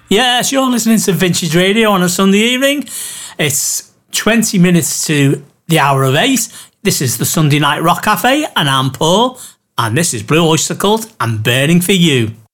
Yes, you're listening to Vintage Radio on a Sunday evening. It's 20 minutes to the hour of 8. This is the Sunday Night Rock Cafe, and I'm Paul, and this is Blue Oyster Cult and Burning for You.